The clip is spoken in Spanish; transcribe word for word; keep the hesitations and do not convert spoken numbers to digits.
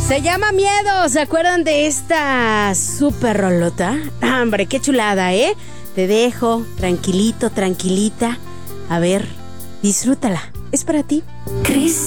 Se llama Miedo. ¿Se acuerdan de esta super rolota? Ah, hombre, qué chulada, ¿eh? Te dejo tranquilito, tranquilita. A ver, disfrútala. Es para ti. Cris.